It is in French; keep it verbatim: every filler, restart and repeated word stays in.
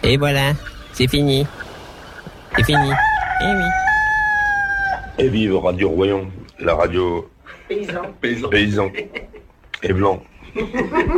Et voilà, c'est fini. C'est fini. Eh oui. Et vive Radio Royan, la radio Paysan. paysan et blanc.